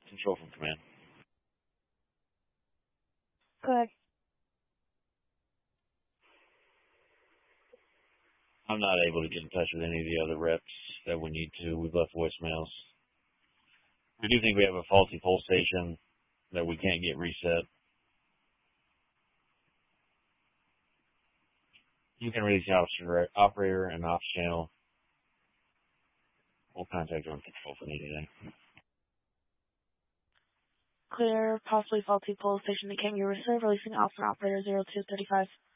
Control from command. Good. I'm not able to get in touch with any of the other reps that we need to. We've left voicemails. We do think we have a faulty pole station that we can't get reset. You can release the operator and ops channel. We'll contact you on control if we need anything. Clear, possibly faulty pole station to Kangaroo Reserve, releasing Alpha Operator 0235.